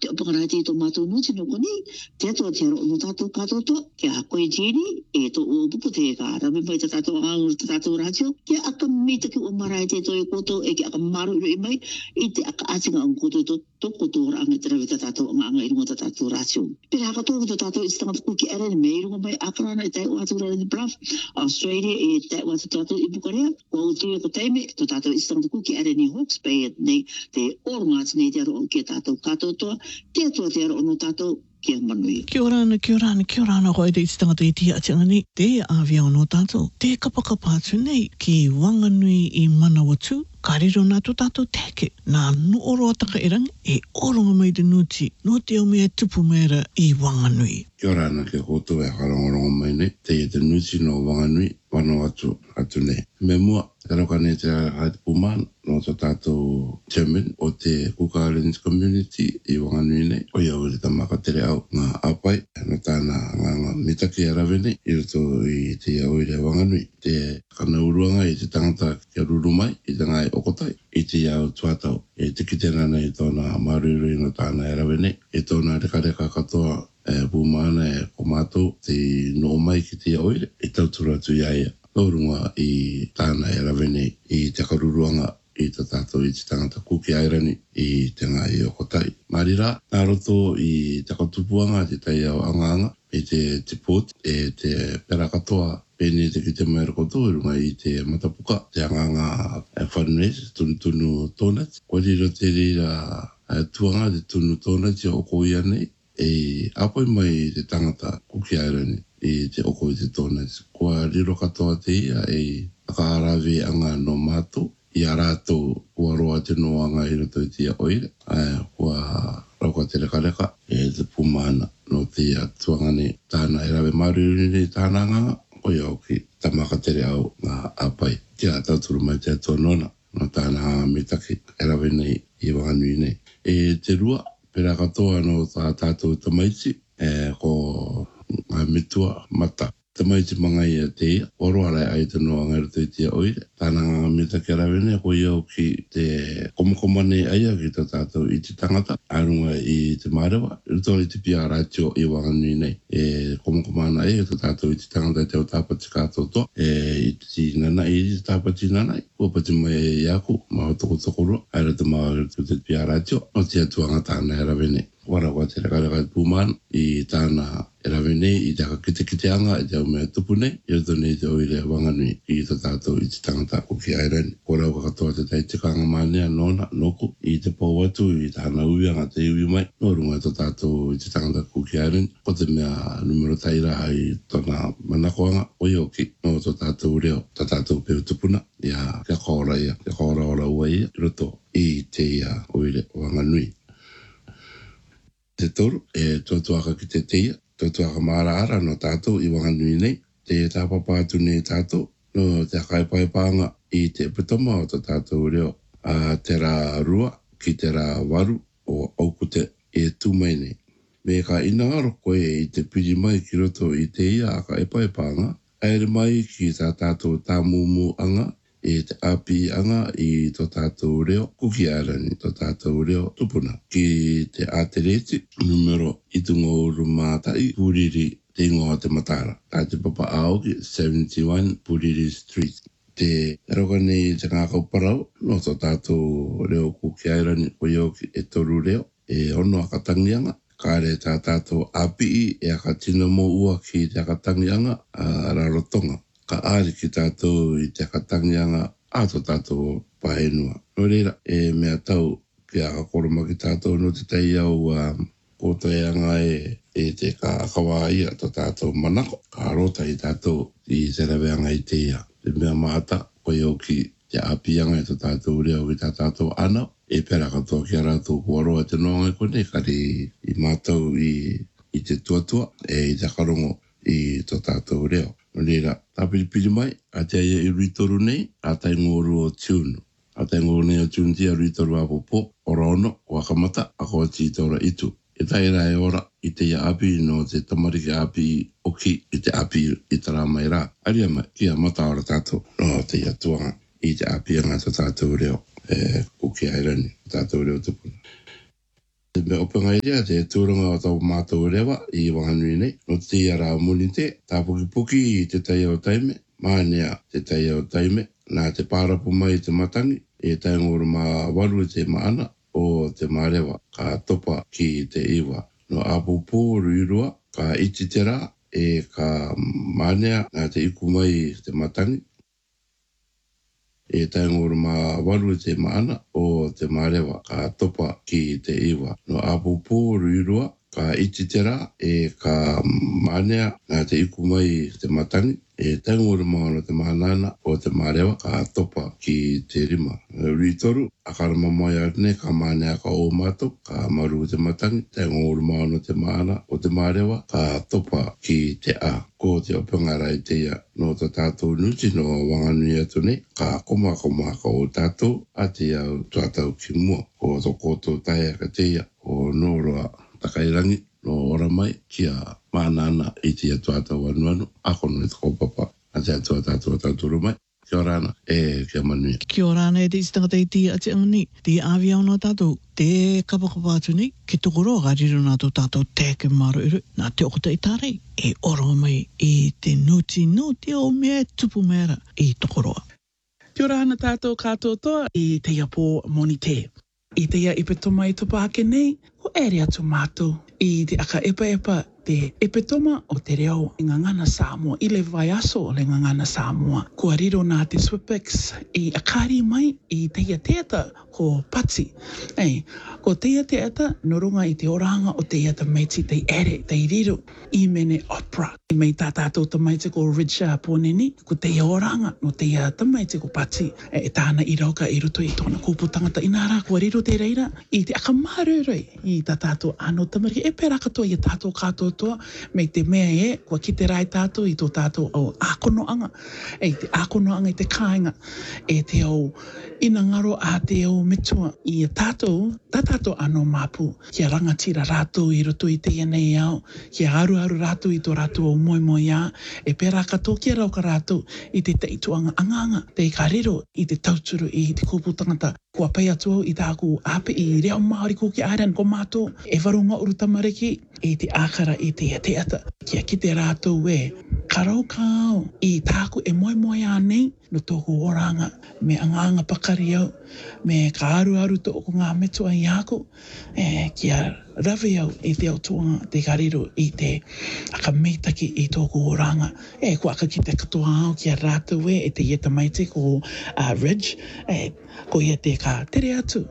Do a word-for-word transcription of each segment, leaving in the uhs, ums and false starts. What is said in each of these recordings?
te opakara te to mato no tino koni te to te ro no tato kato to ke a koe jiri e to o pupu te ka rabi mai te tato angur te tato ratio ke aka mita ki o marai te to e koto e ke aka maru i mai i te aka atinga ang koto to to koto ora anga te rabi te tato anga anga irunga te tato ratio pera haka tōku te tato i stanga kuki ere ni me irunga mai akarana i te o atu rara ni Bluff Australia e te o atu tato i Bukarea o utu e ko teime to tato i stanga kuki ere ni Hawke's Bay nei te orunga ati nei te aro o ke tato kato to te atua te aro ono tato kia manui. Kia ora ana, kia ora ana, kia ora ana koe te iti tangata i tia ati angani. Te awia ono tātou. Te kapakapa atu nei ki Wanganui i Manawatu. Ka riro nā tō tātou teke. Nā nuoro ataka e rangi e oronga mai te nuti. No te au mea tupu mera i Wanganui. Kia ora ana kia koutou e wharongorongo mai nei. Te i te nuti no Wanganui, Manawatu atu nei. Me mua, te roka nei te haete pumana no tō tātou chairman o te Cook Islands Community i Wanganui nei. O iau i te tamaka tere au ngā apai, no tāna ngā ngā mitaki a rawe nei, i roto i te iau i re Wanganui. Te kanauruanga i te tangata kia ruru mai, i te ngai okotai, i te iau tuatau. E te kitena nei tōna marurui no tāna e rawe nei, e tōna reka reka katoa e pumana e komato te no mai ki te oire, e tautura tu iaia. Nōrunga i tāna e rawe nei, i te karuruanga i te tātou i te tangata kuki airani i te ngai okotai. Marira, nā roto i te katupuanga te tai au anganga, i te te port, e te pera katoa pēne te ki te maera koto, i runga i te matapuka, te anganga e whannes, tunu tunu tonat. Kwa riro te rira tuanga te tunu tonat i oko ia nei, e apoi mai te tangata kuki airani i te oko i te tonat. Kwa riro katoa te ia e whakaarawe anga no mato, i a rātou kua roa te noanga i roto i tia oire. Kua rauka te reka reka e te pumana no tia tuangane tāna e rawe maruri nei tāna nganga. O iau ki tamaka tere au ngā apai. Tia tauturu mai te atua nona no tāna mitaki e rawe nei i Wanganui nei. E te rua, pera katoa no tā tātou tamaiti e ko ngā mitua mata. Tamaiti mangai a te ia, oro arai ai te noa ngai roto i tia oire. Tāna ngā mita ki rawene, ko iau ki te komakomane aia ki tā tātou i te tangata, arunga i te marewa, roto i te pia ratio i Wanganui nei. E komakomana aia ki tā tātou i te tangata te o tāpati kātou to, e i te nana i te tāpati nanai, kua pati mai e iaku, maho toko toko roa, aira te maho roto te pia ratio, no tia tuanga tāna e rawene. Wara wa te reka reka pūmana i tāna e rawe nei i te kite kite anga i te au mea tupu nei i roto nei te oire Wanganui i te tātou i te tangata kuki airani. Kora au katoa te tai te kanga manea nona noku i te pau atu i te hana uianga te iwi mai no runga te tātou i te tangata kuki airani. Ko te mea numero taira ai tona manakoanga o ioki no te tātou reo te tātou peu tupuna ia kia kora ia kia kora ora ua ia i roto i te ia oire Wanganui. Te toru, e tuatuaka ki te teia, tuatuaka maraara no tātou i Wanganui nei, te tāpapātu nei tātou, no te kaipaipanga i te pitoma o te tātou reo, a te rā rua ki te rā waru o aukute e tūmai nei. Me ka inangaro koe i te piri mai ki roto i te ia a kaipaipanga, aere mai ki tā tātou tāmumu anga, e te api anga i tō tātou reo, kuki airani tō tātou reo tupuna. Ki te atereti, numero i tungo uru mātai, Puriri te ingoa te matara. Tā te papa aoki, seventy-one Puriri Street. Te roka nei te ngākau parau, no tō tātou reo kuki airani o ioki e toru reo, e ono akatangianga. Kāre tā tātou api e akatina mo ua ki te akatangianga a rarotonga. Ka ari ki tātou i te katangianga a tō tātou pahenua. No reira, e mea tau ki a kakoroma ki tātou no te tei au um, kōtoeanga e, e te ka kawaia tō tātou manako. Ka rota i tātou i te raweanga i te ia. Te mea maata, koe au ki te apianga i tō tātou reo ki tā tātou anau. E pera katoa ki a rātou kuaroa te noanga i kone, kari i mātou i, i te tuatua e i te karongo i tō tātou reo. No reira, tā piripiri mai, a te aia i ruitoru nei, a tai ngoru o tiunu. A tai ngoru nei o tiunu tia ruitoru a popo, ora ono, o akamata, a koa tītora itu. E tai rā e ora, i te ia api no te tamariki api oki, i te api i tara mai rā. Aria mai, kia mata ora tātou, no te ia tuanga, i te api anga tō tātou reo, e kuki airani, tātou reo tupuna. Te me openga iria te tūranga o tau mātou rewa I wanganui nei. No te ara muni te, tā puki puki I te tai o taime, mānea te tai o taime, nā te pārapu mai te matangi, e tai ngoro mā waru te maana o te mārewa, ka topa ki te iwa. No apupu ruirua, ka iti te rā, e ka mānea nā te iku mai te matangi, e tai ngoro mā waru te maana o te mārewa, ka topa ki te iwa. No apupu ruirua, ka iti te rā, e ka mānea nā te iku mai te matangi, e tai ngoro mā te mānana o te mārewa, ka topa ki te rima. Ritoru, akarama mai arne, ka mānea ka o mātou, ka maru te matangi, tai ngoro mā te māna o te mārewa, ka topa ki te a. Ko te opengara I te ia no ta tātou nuti no wanganui atu nei, ka koma koma ka o tātou, a te au tātou ki mua, ko to koto taia ka te ia, o noroa takairangi, no ora mai, kia mānana I te ia tātou anuanu, ako no e toko papa, a te atua tātou tātou mai. Kia orana, e kia manui. Kia orana e te istangata I ti ati angani. Te awi au nā tātou, te kapakapa atu nei, ki tokoro a riro nā tō tātou tēke maro iru, nā te okota I tārei, e oro mai I te nuti no te o mea tupu mera I tokoroa. Kia ora ana tātou kātou toa I te ia pō moni te. I te ia ipe toma I topa ake nei, ko ere atu mātou. I te aka epa epa te epe toma o te reo I ngangana Samoa, I le vai aso o le ngangana Samoa. Kua riro nā te Swipex I akari mai I te ia teata ko Pati. Ei, ko te ia teata norunga I te oranga o te ia ta meiti te ere, te riro I mene opera. I mei tā tātou ta meiti ko Richard Poneni, ko te ia oranga no te ia ta meiti ko Pati. E, e tāna I rauka I ruto I tōna kūputangata inara, kua riro te reira, I te akamaruroi I tā tātou ano tamariki. E pera katoa I tātou kātou toa, mei te mea e, kua ki te rai tātou I tō tātou au ākonoanga. E te ākonoanga I te kāinga, e te au ina ngaro a te au metua I a tātou, tā tātou ano māpu, kia rangatira rātou I roto I te ianei au, kia aru aru rātou I tō rātou au moi moi a, e pera katoa kia rauka rātou I te teituanga anganga, te karero I te tauturu I te kūputangata, kua pai atu au I tāku ape I reo Māori Kuki Island ko mātou, e warunga uru tamariki, I te ākara I te teata, kia ki te rātou e, karau kāo I tāku e moi moi a nei, no tōku oranga, me anganga pakari au, me ka aru aru tōku ngā metua I ako, e kia rawe au I te au tuanga te kariro I te aka meitaki I tōku oranga. E kua aka ki te katoa au kia rātou e, e te ieta maite ko uh, Ridge, e ko ia te ka tere atu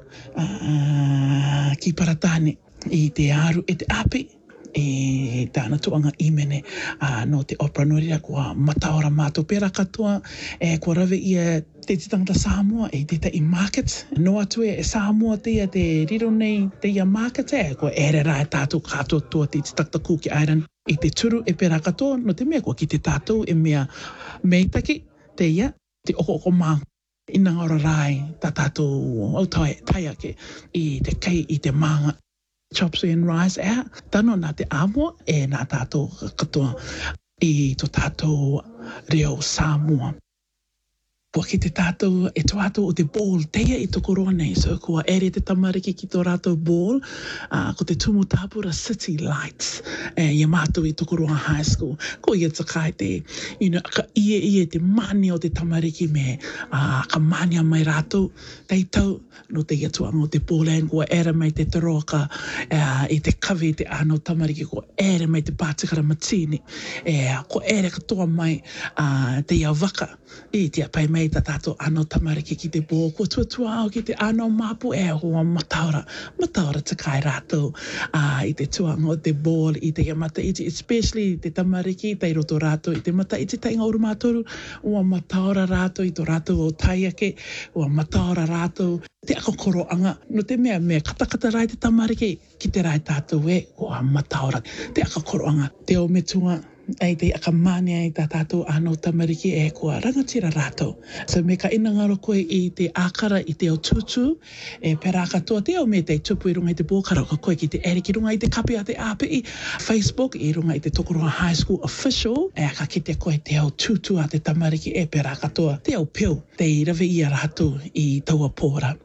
uh, ki Paratane I te aru e te ape, e tāna tuanga I mene uh, no te opera norira kua mataora mātou pera katoa, e kua rawe ia te titangata Samoa e te tai market, no atu e Samoa te ia te riro nei te ia market e, kua ere rai tātou katoa toa te titangata Kuki Island I te turu e pera katoa, no te mea kua ki te tātou e mea meitaki te ia, te oko oko mā ina ngora rai tā tātou au tai, tai ake I te kei I te manga. Chopsy and Rice e, tano nā te āmoa e nā tātou katoa I tō tātou reo Samoa. Kua ki te tātou e tō tātou o te ball teia I tō koroa nei, so kua ere te tamariki ki tō rātou ball, uh, ko te Tumu Tāpura City Lights, e ia mātou I tō koroa high school, ko ia takai te, you know, ka ie ie te mani o te tamariki me, uh, ka mania mai rātou, tei tau, no te ia tuanga o te ball kua ere mai te taroka, uh, I te kawe te ano tamariki, kua ere mai te pātikara matini, e kua ere katoa mai uh, te ia waka, I te apai mai ta tātou ano tamariki ki te bō, kua tuatua au ki te ano māpu e hoa mataora, mataora te kai rātou uh, I te tuanga o te bō, I te mata iti, especially te tamariki, te roto rātou, I te mata iti tainga uru mātoru, ua mataora rātou, I tō rātou o taiake, ua mataora rātou, te akokoro anga, no te mea mea katakata rai te tamariki, ki te rai tātou e, ua mataora, te akokoro anga, te o metua, ai te akamania I tā tātou ano tamariki e kua rangatira rātou. So me ka ina ngaro koe I te ākara I te o tutu, e pera katoa te o me te tupu I runga I te bōkara, ka koe ki te ere ki runga I te kapi a te api I Facebook, I runga I te Tokoroa High School Official, e ka ki te koe te o tutu a te tamariki e pera katoa, te o pio, te I rawe I a rātou I taua pōra.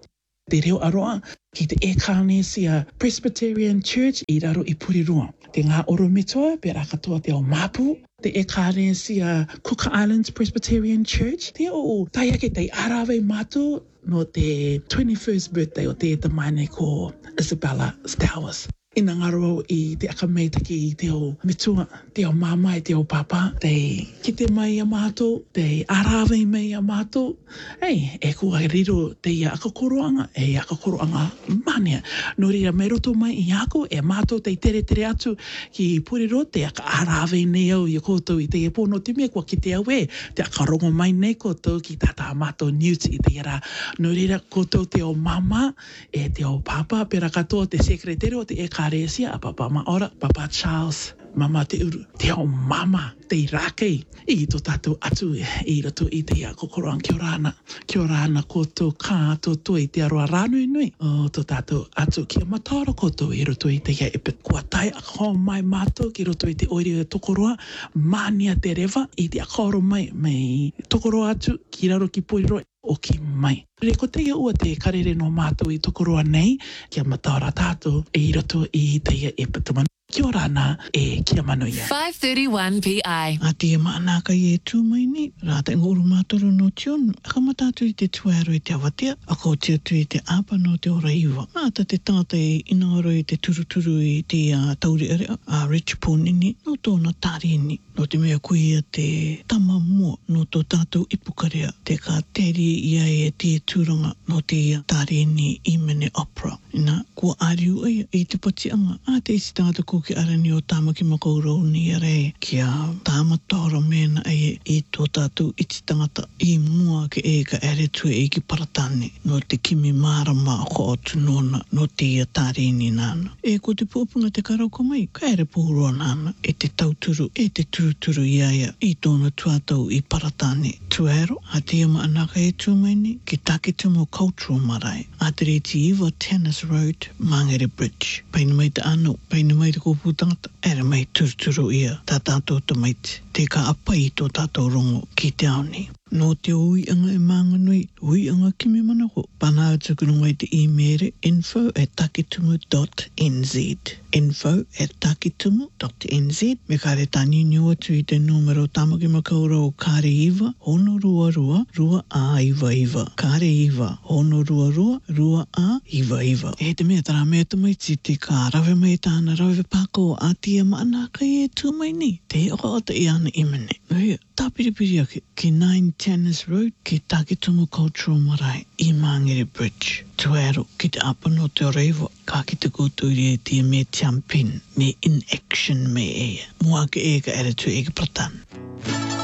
Te reo aroa ki te Ekanesia Presbyterian Church i raro i Puriroa. Te ngā oro metoa pe rakatoa te o Mapu. Te Ekanesia Cook Islands Presbyterian Church. Te o taia ke te arawe mātou no te twenty-first birthday o te tamaine ko Isabella Stowers. Ina ngaro i te akameitaki i te o mitua, te o mama i te o papa, te kite mai a mātou, te arawe mai a mātou. Ei, e kua riro te ia akakoroanga, e akakoroanga mania. No rira mai roto mai i ako, e mātou te tere tere atu ki Puriro, te aka arawe nei au i koutou i te e pono te mea kua ki te awe, te akarongo mai nei koutou ki tata mātou news i te ira. No rira koutou te o mama, e te o papa, pera katoa te sekretero o te eka Aresia, a papa maora, papa Charles, mama te uru, te o mama, te irakei, i to tātou atu i rato i te ia kokoroang kia rāna, kia rāna koutou kā tō i te aroa rānui nui, o to tātou atu kia matara koutou i rato i te ia epe kua tai ako mai mātou ki rato i te oiri o tokoroa, mania te rewa, i te akoro mai, mai tokoroa atu ki raro ki Puriro, o ki mai. Re ko te ia ua te karere no mātou i tokoroa nei, kia mataora tātou e i rato i te ia e patamana. Kia rāna e kia manuia. five thirty-one P I. A tia maanaka i e tū mai ni, rāta ngoro mātoro no tionu, aka matātu i te tuero i te awatea, ako tia tu i te apa no te ora iwa. Māta te tata i inaro i te turuturu i te uh, tauri area, a Rich Pōnini, no tōna tārini, no te mea kuia te tama mua, no tō tātou ipukarea, te ka teri ia e te tūranga no te tārini i mene opera. Ina, kua ariu ia i te patianga, a te isi tātou ko ki arani o tāmaki makaurau ni are kia tāmatoro mena ai i tō tātou iti tangata i mua ke e ka ere tue e ki paratane no te kimi marama ko o tunona no te ia tārini nāna. E ko te pōpunga te karauko mai, ka ere pōroa nāna e te tauturu e te turuturu iaia i tōna tuatau i paratane. Tuero, a te ama anaka e tūmaini ki Takitumu Cultural Marae. A te reti iwa Tennis Road, Mangere Bridge. Paina mai te ano, paina mai te kōpūtangata, ere mai turuturu ia, tā tātou tamaiti, te ka apa i tō tātou rongo ki te aoni. No te uianga e mānganui, uianga kimi manako, pana atukurunga i te e-mail info at takitumu dot n z. Info at takitumu dot n z. Me kare tani niu atu i te numero tamaki makaura o kare iwa, hono rua rua, rua a iwa iwa. Kare iwa, hono rua rua, rua a iwa iwa. E te mea tara mea tamaiti te ka rawe mai tāna rawe pāko a tia maanaka i e tūmai ni. Te oka ata i ana imene. Hea, tā piripiri ake ki nine Tennis Road ki Takitumu Cultural Marae i Mangere Bridge. Tuero ki te apa no te oreiwa ka ki te kōturi e tia me tiampin me in action me ea. Mua ke e ka ere tu e ka pratan.